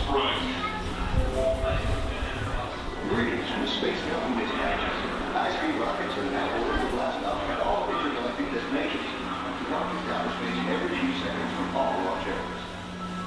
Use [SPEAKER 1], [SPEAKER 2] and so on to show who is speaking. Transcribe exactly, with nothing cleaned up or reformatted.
[SPEAKER 1] right. Greetings from Space Government. High-speed rockets are now